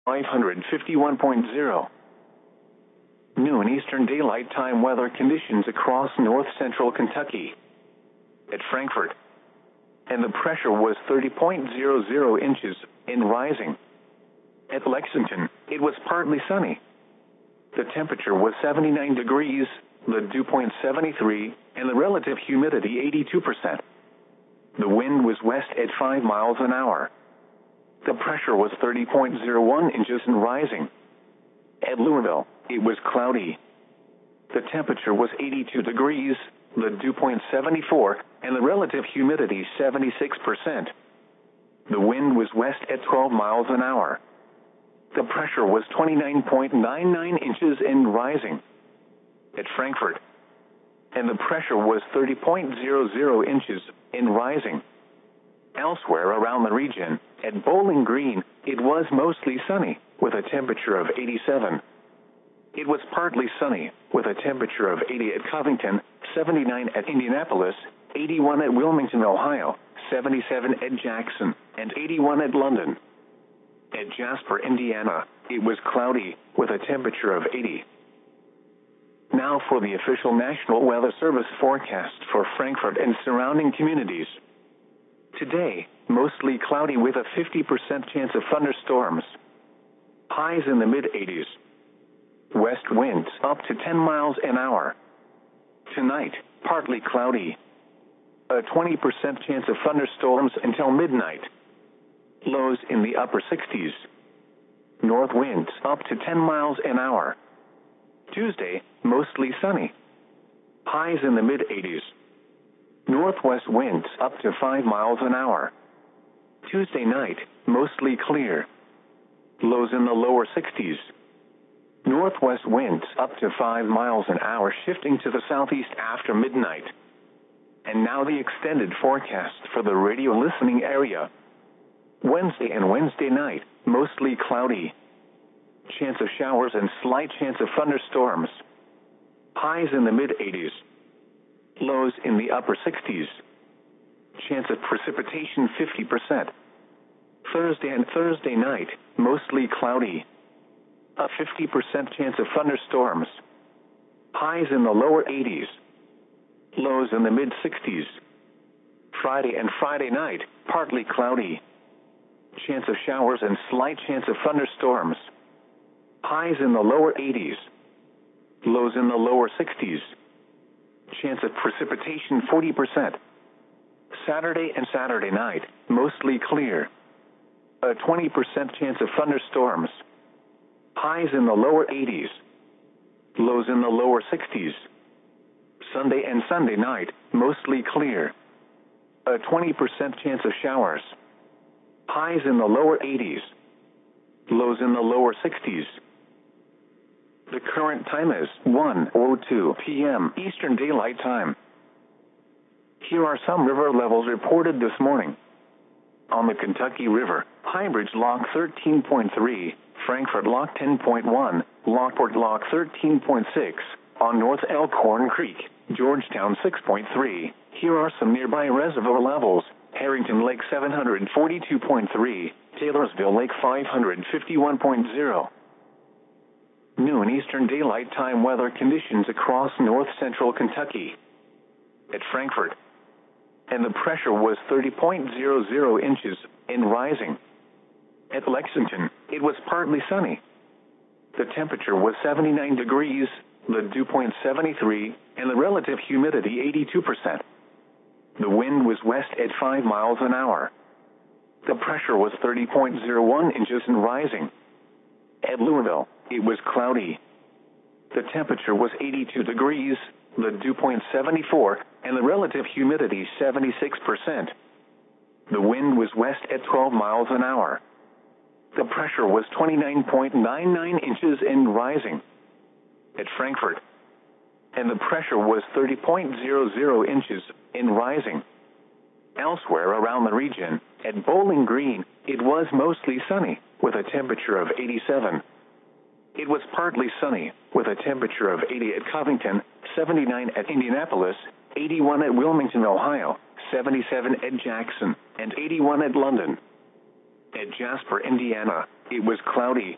551.0. Noon Eastern Daylight Time weather conditions across north central Kentucky. At Frankfort. And the pressure was 30.00 inches and rising. At Lexington, it was partly sunny. The temperature was 79 degrees, the dew point 73, and the relative humidity 82%. The wind was west at 5 miles an hour. The pressure was 30.01 inches and rising. At Louisville, it was cloudy. The temperature was 82 degrees, the dew point 74, and the relative humidity 76%. The wind was west at 12 miles an hour. The pressure was 29.99 inches and rising. At Frankfort. And the pressure was 30.00 inches and rising. Elsewhere around the region, at Bowling Green, it was mostly sunny, with a temperature of 87. It was partly sunny, with a temperature of 80 at Covington, 79 at Indianapolis, 81 at Wilmington, Ohio, 77 at Jackson, and 81 at London. At Jasper, Indiana, it was cloudy, with a temperature of 80. Now for the official National Weather Service forecast for Frankfort and surrounding communities. Today, mostly cloudy with a 50% chance of thunderstorms. Highs in the mid-80s. West winds up to 10 miles an hour. Tonight, partly cloudy. A 20% chance of thunderstorms until midnight. Lows in the upper 60s. North winds up to 10 miles an hour. Tuesday, mostly sunny. Highs in the mid-80s. Northwest winds up to 5 miles an hour. Tuesday night, mostly clear. Lows in the lower 60s. Northwest winds up to 5 miles an hour, shifting to the southeast after midnight. And now the extended forecast for the radio listening area. Wednesday and Wednesday night, mostly cloudy. Chance of showers and slight chance of thunderstorms. Highs in the mid-80s. Lows in the upper 60s. Chance of precipitation 50%. Thursday and Thursday night, mostly cloudy. A 50% chance of thunderstorms. Highs in the lower 80s. Lows in the mid-60s. Friday and Friday night, partly cloudy. Chance of showers and slight chance of thunderstorms. Highs in the lower 80s. Lows in the lower 60s. Chance of precipitation 40%. Saturday and Saturday night, mostly clear. A 20% chance of thunderstorms. Highs in the lower 80s. Lows in the lower 60s. Sunday and Sunday night, mostly clear. A 20% chance of showers. Highs in the lower 80s. Lows in the lower 60s. The current time is 1:02 p.m. Eastern Daylight Time. Here are some river levels reported this morning. On the Kentucky River, Highbridge Lock 13.3, Frankfort Lock 10.1, Lockport Lock 13.6, on North Elkhorn Creek, Georgetown 6.3. Here are some nearby reservoir levels. Harrington Lake 742.3, Taylorsville Lake 551.0. Noon Eastern Daylight Time weather conditions across north central Kentucky. At Frankfort. And the pressure was 30.00 inches and rising. At Lexington, it was partly sunny. The temperature was 79 degrees, the dew point 73, and the relative humidity 82%. The wind was west at 5 miles an hour. The pressure was 30.01 inches and rising. At Louisville, it was cloudy. The temperature was 82 degrees, the dew point 74, and the relative humidity 76%. The wind was west at 12 miles an hour. The pressure was 29.99 inches and rising. At Frankfort. And the pressure was 30.00 inches and rising. Elsewhere around the region, at Bowling Green, it was mostly sunny, with a temperature of 87. It was partly sunny, with a temperature of 80 at Covington, 79 at Indianapolis, 81 at Wilmington, Ohio, 77 at Jackson, and 81 at London. At Jasper, Indiana, it was cloudy,